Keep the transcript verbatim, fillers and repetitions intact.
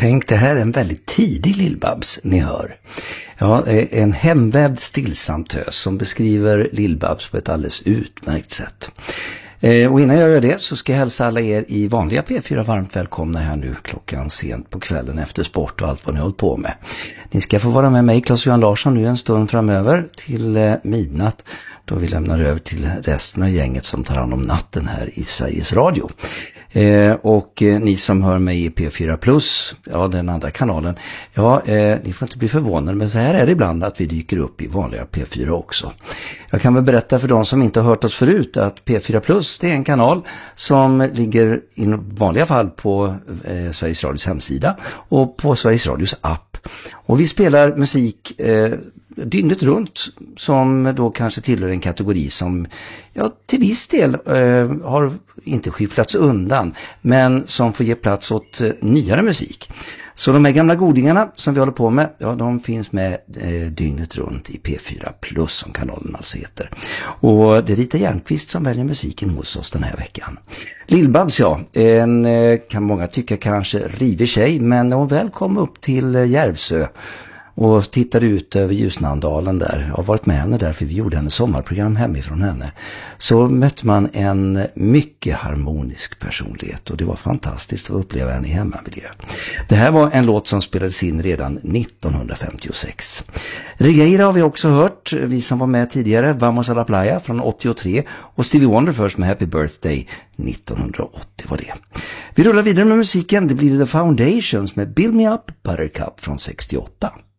Tänk, det här är en väldigt tidig Lill-Babs ni hör. Ja, en hemvävd stillsam tös som beskriver Lill-Babs på ett alldeles utmärkt sätt. Och innan jag gör det så ska jag hälsa alla er i vanliga P fyra varmt välkomna här nu klockan sent på kvällen efter sport och allt vad ni hållit på med. Ni ska få vara med mig, Claes-Johan Larsson, nu en stund framöver till midnatt, då vi lämnar över till resten av gänget som tar hand om natten här i Sveriges Radio. Eh, och eh, ni som hör mig i P fyra plus, ja den andra kanalen, ja eh, ni får inte bli förvånade, men så här är det ibland att vi dyker upp i vanliga P fyra också. Jag kan väl berätta för de som inte har hört oss förut att P fyra plus, det är en kanal som ligger i vanliga fall på eh, Sveriges Radios hemsida och på Sveriges Radios app. Och vi spelar musik eh, dygnet runt som då kanske tillhör en kategori som ja, till viss del eh, har inte skifflats undan, men som får ge plats åt eh, nyare musik. Så de här gamla godingarna som vi håller på med, ja, de finns med eh, dygnet runt i P fyra plus som kanalen alltså heter. Och det är Rita Järnqvist som väljer musiken hos oss den här veckan. Lill-Babs, ja, en eh, kan många tycka kanske rivig tjej, men när hon väl kom upp till eh, Järvsö och tittade ut över Ljusnandalen där, jag har varit med henne där för vi gjorde hennes sommarprogram hemifrån henne, så mötte man en mycket harmonisk personlighet och det var fantastiskt att uppleva henne i hemmamiljö. Det här var en låt som spelades in redan nittonhundrafemtiosex. Regeira har vi också hört, vi som var med tidigare, Vamos a la Playa från åttiotre och Stevie Wonder först med Happy Birthday nittonhundraåttio var det. Vi rullar vidare med musiken, det blir The Foundations med Build Me Up Buttercup från sextioåtta.